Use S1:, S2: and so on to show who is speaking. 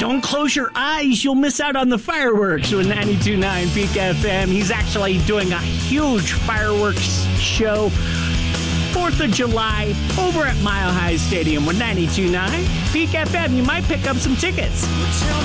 S1: Don't close your eyes. You'll miss out on the fireworks with 92.9 Peak FM. He's actually doing a huge fireworks show 4th of July over at Mile High Stadium with 92.9 Peak FM. You might pick up some tickets.